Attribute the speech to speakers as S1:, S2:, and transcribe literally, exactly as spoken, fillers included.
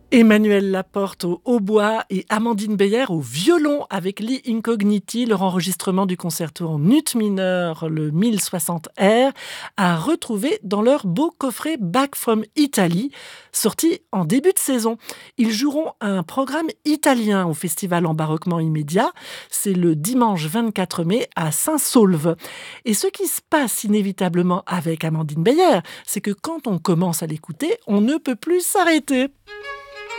S1: Emmanuel Laporte au hautbois et Amandine Beyer au violon avec Lee Incogniti. Leur enregistrement du concerto en ut mineur, le mille soixante R, à retrouver dans leur beau coffret Back from Italy, sorti en début de saison. Ils joueront un programme italien au Festival Embarquement Immédiat. C'est le dimanche vingt-quatre mai à Saint-Saulve. Et ce qui se passe inévitablement avec Amandine Beyer, c'est que quand on commence à l'écouter, on ne peut plus s'arrêter.